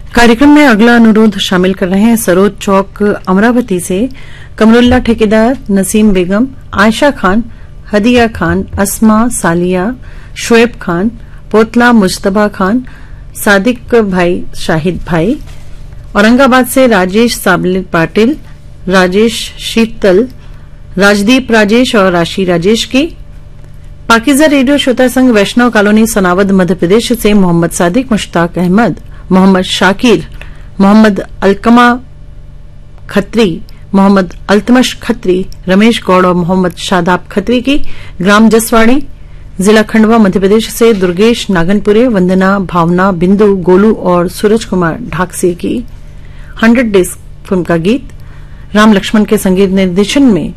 कार्यक्रम में अगला अनुरोध शामिल कर रहे हैं सरोज चौक अमरावती से कमरुल्ला ठेकेदार, नसीम बेगम, आयशा खान, हदिया खान, अस्मा, सालिया, शुएब खान, पोतला मुजतबा खान, सादिक भाई, शाहिद भाई। औरंगाबाद से राजेश साबले पाटिल, राजेश शीतल, राजदीप राजेश और राशि राजेश की। पाकिजा रेडियो श्रोता संघ वैष्णव कॉलोनी सनावद मध्य प्रदेश से मोहम्मद सादिक, मुश्ताक अहमद, मोहम्मद शाकिर, मोहम्मद अलकमा खत्री, मोहम्मद अल्तमश खत्री, रमेश गौड़ और मोहम्मद शादाब खत्री की। ग्राम जसवाड़ी, जिला खंडवा मध्य प्रदेश से दुर्गेश नागनपुरे, वंदना, भावना, बिंदु, गोलू और सूरज कुमार ढाकसे की। 100 डेज फिल्म का गीत राम लक्ष्मण के संगीत निर्देशन में